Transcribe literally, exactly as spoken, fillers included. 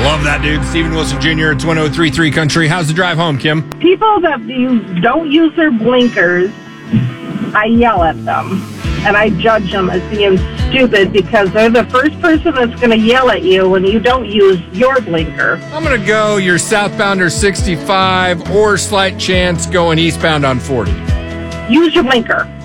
Love that, dude. Steven Wilson Junior It's one oh three point three Country. How's the drive home, Kim? People that you don't use their blinkers, I yell at them. And I judge them as being stupid because they're the first person that's going to yell at you when you don't use your blinker. I'm going to go your southbounder sixty-five or slight chance going eastbound on forty. Use your blinker.